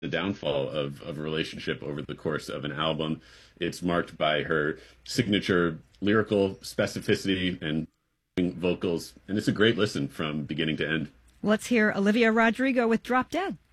the downfall of a relationship over the course of an album. It's marked by her signature lyrical specificity and vocals, and it's a great listen from beginning to end. Let's hear Olivia Rodrigo with Drop Dead.